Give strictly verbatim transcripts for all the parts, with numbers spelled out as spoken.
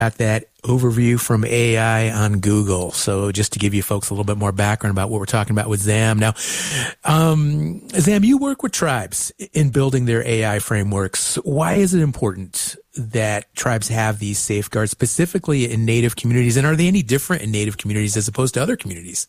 got that overview from A I on Google. So just to give you folks a little bit more background about what we're talking about with Zam. Now, um, Zam, you work with tribes in building their A I frameworks. Why is it important that tribes have these safeguards, specifically in Native communities? And are they any different in Native communities as opposed to other communities?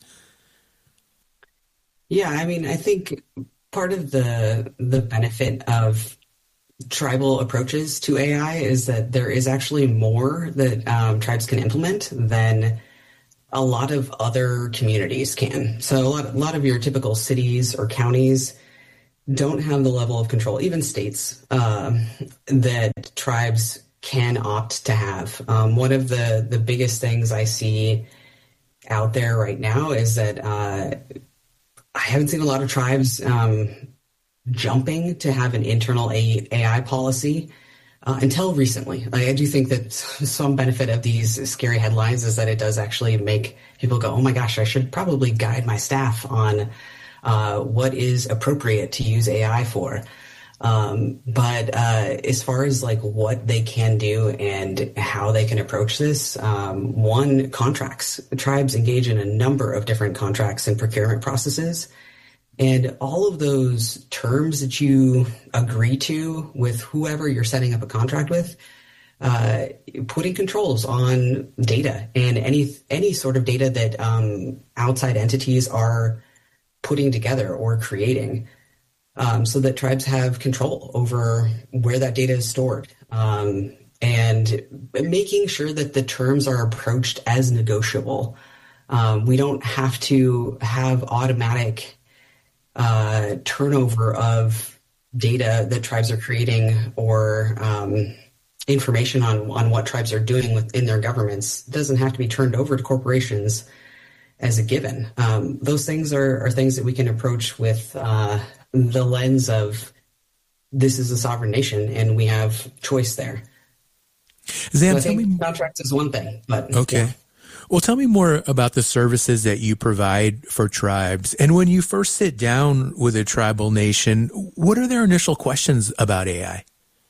Yeah, I mean, I think part of the the benefit of tribal approaches to A I is that there is actually more that um, tribes can implement than a lot of other communities can. So a lot, a lot of your typical cities or counties don't have the level of control, even states, uh, that tribes can opt to have. Um, one of the, the biggest things I see out there right now is that uh, I haven't seen a lot of tribes um, jumping to have an internal A I policy uh, until recently. Like, I do think that some benefit of these scary headlines is that it does actually make people go, oh my gosh, I should probably guide my staff on uh, what is appropriate to use A I for. Um, but uh, as far as like what they can do and how they can approach this, um, one, contracts. Tribes engage in a number of different contracts and procurement processes. And all of those terms that you agree to with whoever you're setting up a contract with, uh, putting controls on data and any any sort of data that um, outside entities are putting together or creating, um, so that tribes have control over where that data is stored, um, and making sure that the terms are approached as negotiable. Um, we don't have to have automatic Uh, turnover of data that tribes are creating or um, information on, on what tribes are doing within their governments doesn't have to be turned over to corporations as a given. Um, those things are, are things that we can approach with uh, the lens of this is a sovereign nation and we have choice there. Zam, so I think me... contracts is one thing, but okay. Yeah. Well, tell me more about the services that you provide for tribes. And when you first sit down with a tribal nation, what are their initial questions about A I?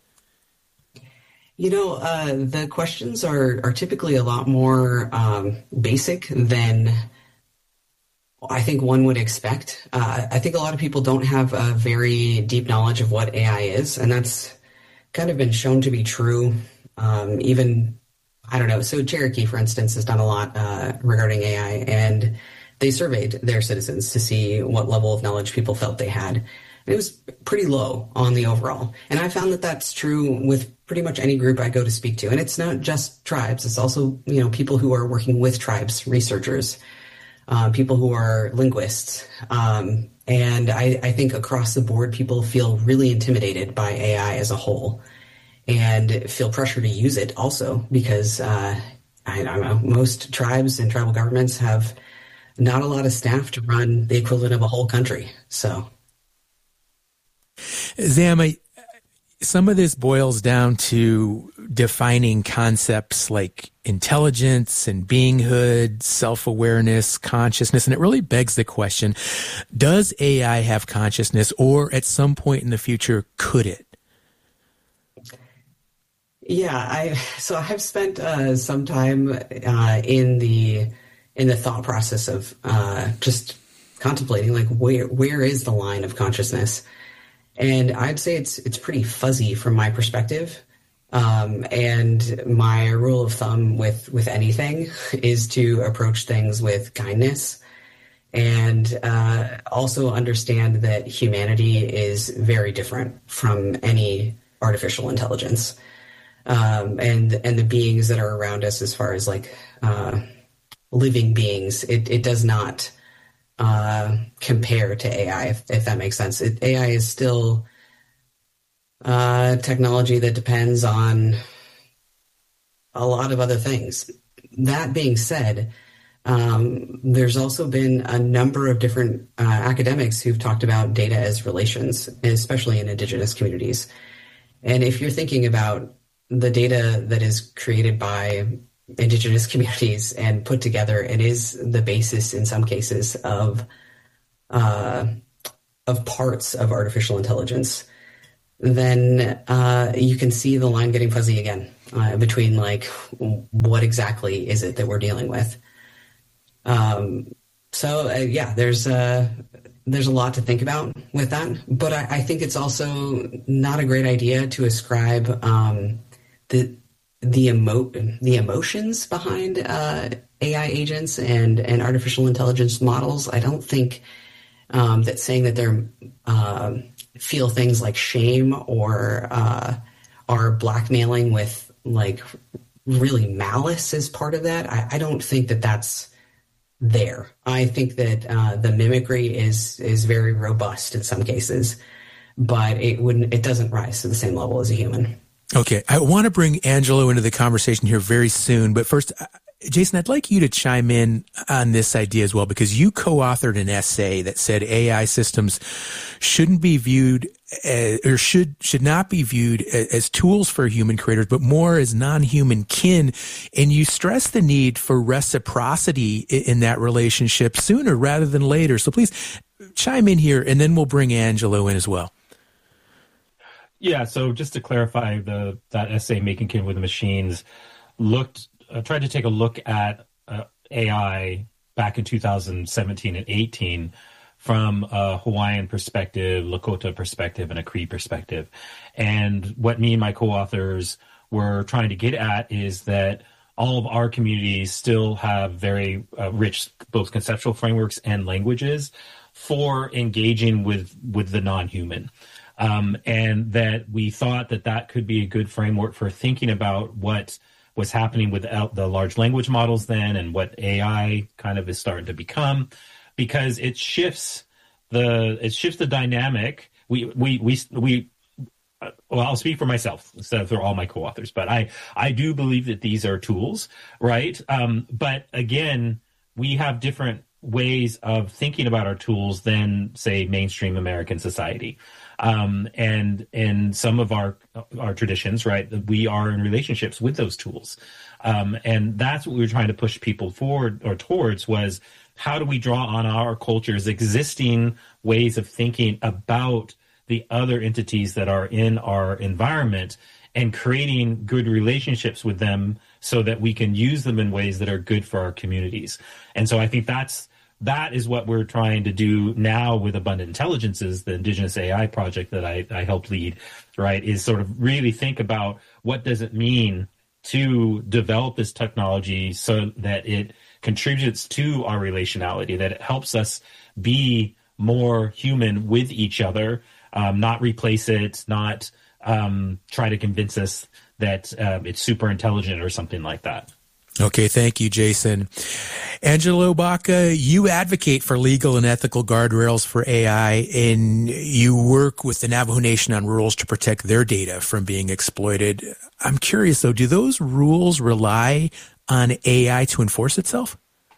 You know, uh, the questions are, are typically a lot more um, basic than I think one would expect. Uh, I think a lot of people don't have a very deep knowledge of what A I is, and that's kind of been shown to be true um, even I don't know. So Cherokee, for instance, has done a lot uh, regarding A I, and they surveyed their citizens to see what level of knowledge people felt they had. And it was pretty low on the overall. And I found that that's true with pretty much any group I go to speak to. And it's not just tribes. It's also, you know, people who are working with tribes, researchers, uh, people who are linguists. Um, and I, I think across the board, people feel really intimidated by A I as a whole, and feel pressure to use it also because, uh, I don't know, most tribes and tribal governments have not a lot of staff to run the equivalent of a whole country. So, Zam, I, some of this boils down to defining concepts like intelligence and beinghood, self-awareness, consciousness, and it really begs the question, does A I have consciousness, or at some point in the future, could it? Yeah, I so I have spent uh, some time uh, in the in the thought process of uh, just contemplating like where where is the line of consciousness, and I'd say it's it's pretty fuzzy from my perspective. Um, and my rule of thumb with with anything is to approach things with kindness, and uh, also understand that humanity is very different from any artificial intelligence. Um, and and the beings that are around us as far as like uh, living beings, it, it does not uh, compare to A I, if, if that makes sense. It, A I is still uh, technology that depends on a lot of other things. That being said, um, there's also been a number of different uh, academics who've talked about data as relations, especially in Indigenous communities. And if you're thinking about the data that is created by Indigenous communities and put together, it is the basis in some cases of uh, of parts of artificial intelligence, then uh, you can see the line getting fuzzy again. uh, between like what exactly is it that we're dealing with. Um, so uh, yeah, there's a there's a lot to think about with that, but I, I think it's also not a great idea to ascribe um, the the emo the emotions behind uh, A I agents and and artificial intelligence models. I don't think um, that saying that they're uh, feel things like shame or uh, are blackmailing with like really malice as part of that. I, I don't think that that's there. I think that uh, the mimicry is is very robust in some cases, but it wouldn't. It doesn't rise to the same level as a human. Okay, I want to bring Angelo into the conversation here very soon, but first, Jason, I'd like you to chime in on this idea as well, because you co-authored an essay that said A I systems shouldn't be viewed as, or should should not be viewed as tools for human creators, but more as non-human kin. And you stress the need for reciprocity in that relationship sooner rather than later. So please chime in here, and then we'll bring Angelo in as well. Yeah, so just to clarify, the that essay, Making Kin with the Machines, looked uh, tried to take a look at uh, A I back in two thousand seventeen and eighteen from a Hawaiian perspective, Lakota perspective, and a Cree perspective. And what me and my co-authors were trying to get at is that all of our communities still have very uh, rich both conceptual frameworks and languages for engaging with, with the non-human. Um, and that we thought that that could be a good framework for thinking about what was happening with the large language models then and what A I kind of is starting to become, because it shifts the it shifts the dynamic. We we we we. Well, I'll speak for myself instead of for all my co-authors, but I I do believe that these are tools, right? Um, but again, we have different ways of thinking about our tools than, say, mainstream American society. Um, and and some of our our traditions, right, we are in relationships with those tools. Um, and that's what we were trying to push people forward or towards was how do we draw on our culture's existing ways of thinking about the other entities that are in our environment and creating good relationships with them so that we can use them in ways that are good for our communities. And so I think that's That is what we're trying to do now with Abundant Intelligences, the Indigenous A I project that I, I helped lead, right, is sort of really think about what does it mean to develop this technology so that it contributes to our relationality, that it helps us be more human with each other, um, not replace it, not um, try to convince us that um, it's super intelligent or something like that. Okay, thank you, Jason. Angelo Baca, you advocate for legal and ethical guardrails for A I, and you work with the Navajo Nation on rules to protect their data from being exploited. I'm curious, though, do those rules rely on A I to enforce itself?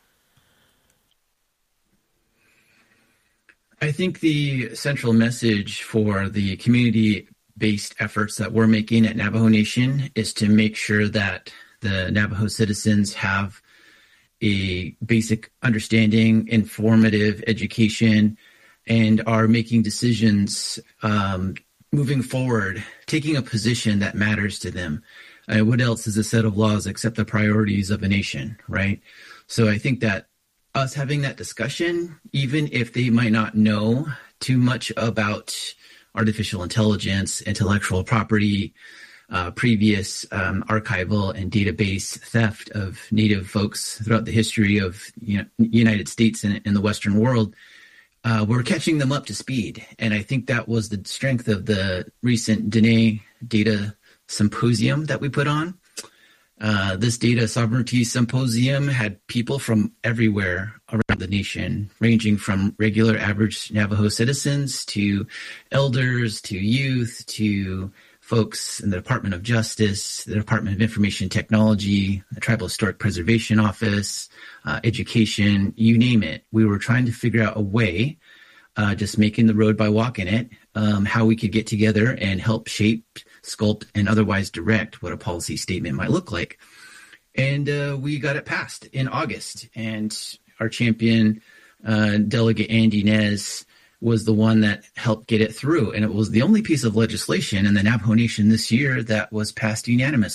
I think the central message for the community-based efforts that we're making at Navajo Nation is to make sure that the Navajo citizens have a basic understanding, informative education, and are making decisions um, moving forward, taking a position that matters to them. Uh, what else is a set of laws except the priorities of a nation, right? So I think that us having that discussion, even if they might not know too much about artificial intelligence, intellectual property, Uh, previous um, archival and database theft of Native folks throughout the history of you know, United States and in the Western world, uh, we're catching them up to speed. And I think that was the strength of the recent Dene Data Symposium that we put on. Uh, this Data Sovereignty Symposium had people from everywhere around the nation, ranging from regular average Navajo citizens to elders to youth to folks in the Department of Justice, the Department of Information Technology, the Tribal Historic Preservation Office, uh, education, you name it. We were trying to figure out a way, uh, just making the road by walking it, um, how we could get together and help shape, sculpt, and otherwise direct what a policy statement might look like. And uh, we got it passed in August. And our champion, uh, Delegate Andy Nez, was the one that helped get it through. And it was the only piece of legislation in the Navajo Nation this year that was passed unanimously.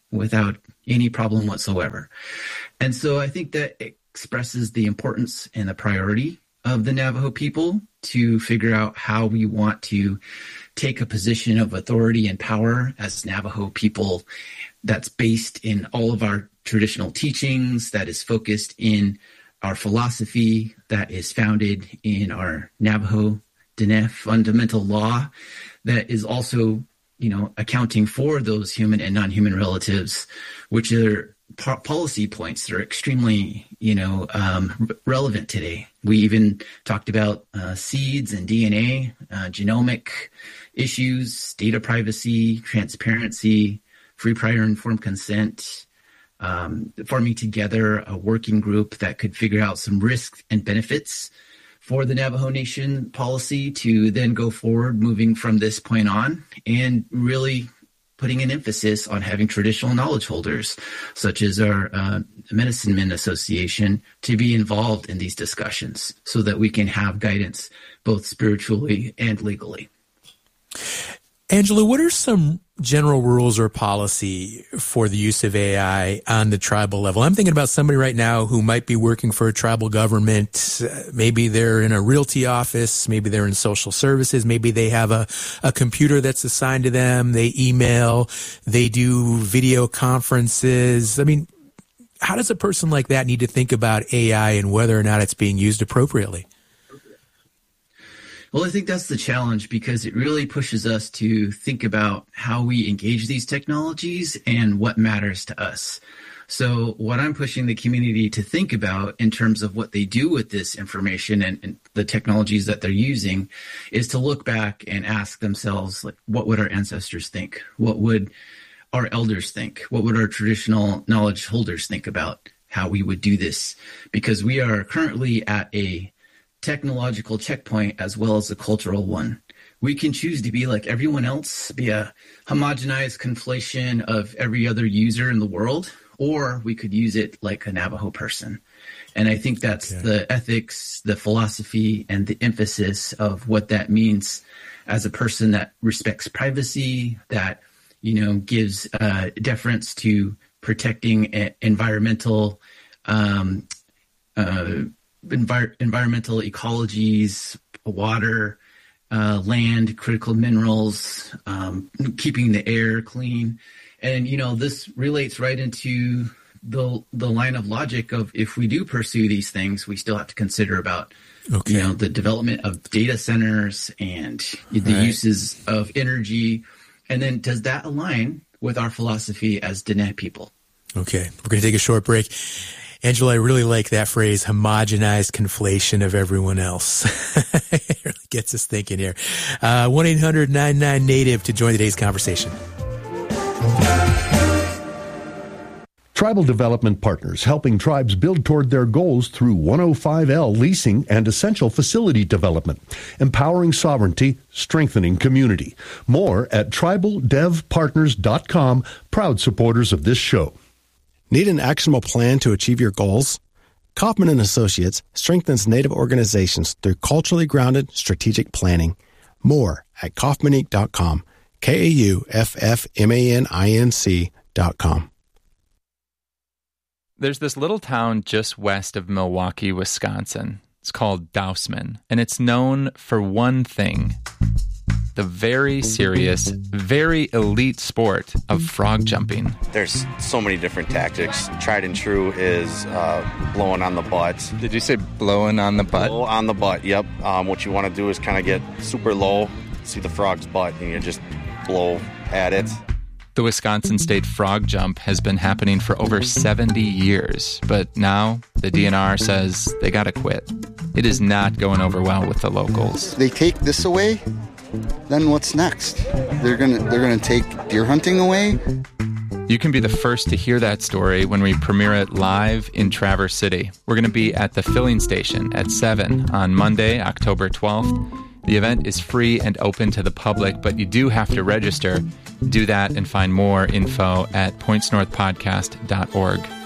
without any problem whatsoever. And so I think that expresses the importance and the priority of the Navajo people to figure out how we want to take a position of authority and power as Navajo people that's based in all of our traditional teachings, that is focused in our philosophy, that is founded in our Navajo Diné fundamental law, that is also, you know, accounting for those human and non-human relatives, which are po- policy points that are extremely, you know, um, relevant today. We even talked about uh, seeds and D N A, uh, genomic issues, data privacy, transparency, free prior informed consent, um, forming together a working group that could figure out some risks and benefits for the Navajo Nation policy to then go forward, moving from this point on, and really putting an emphasis on having traditional knowledge holders, such as our uh, Medicine Men Association, to be involved in these discussions so that we can have guidance both spiritually and legally. Angela, what are some general rules or policy for the use of A I on the tribal level? I'm thinking about somebody right now who might be working for a tribal government. Maybe they're in a realty office. Maybe they're in social services. Maybe they have a, a computer that's assigned to them. They email. They do video conferences. I mean, how does a person like that need to think about A I and whether or not it's being used appropriately? Well, I think that's the challenge, because it really pushes us to think about how we engage these technologies and what matters to us. So what I'm pushing the community to think about in terms of what they do with this information and, and the technologies that they're using is to look back and ask themselves, like, what would our ancestors think? What would our elders think? What would our traditional knowledge holders think about how we would do this? Because we are currently at a technological checkpoint as well as a cultural one. We can choose to be like everyone else, be a homogenized conflation of every other user in the world, or we could use it like a Navajo person. And I think that's okay. The ethics, the philosophy, and the emphasis of what that means as a person that respects privacy, that, you know, gives uh, deference to protecting a- environmental um, uh Envir- environmental ecologies, water, uh, land, critical minerals, um, keeping the air clean. And, you know, this relates right into the the line of logic of, if we do pursue these things, we still have to consider about, okay. you know, the development of data centers and the right. uses of energy. And then does that align with our philosophy as Diné people? Okay, we're going to take a short break. Angela, I really like that phrase, homogenized conflation of everyone else. It really gets us thinking here. Uh, one eight hundred nine nine native to join today's conversation. Tribal Development Partners, helping tribes build toward their goals through one oh five L leasing and essential facility development, empowering sovereignty, strengthening community. More at tribal dev partners dot com, proud supporters of this show. Need an actionable plan to achieve your goals? Kaufman and Associates strengthens Native organizations through culturally grounded strategic planning. More at kaufman inc dot com, K A U F F M A N I N C dot com. There's this little town just west of Milwaukee, Wisconsin. It's called Dousman, and it's known for one thing: the very serious, very elite sport of frog jumping. There's so many different tactics. Tried and true is uh, blowing on the butt. Did you say blowing on the butt? Blow on the butt, yep. Um, what you want to do is kind of get super low, see the frog's butt, and you just blow at it. The Wisconsin State Frog Jump has been happening for over seventy years, but now the D N R says they gotta quit. It is not going over well with the locals. They take this away, then what's next? They're gonna they're gonna take deer hunting away? You can be the first to hear that story when we premiere it live in Traverse City. We're going to be at the filling station at seven on Monday, October twelfth. The event is free and open to the public, but you do have to register. Do that and find more info at points north podcast dot org.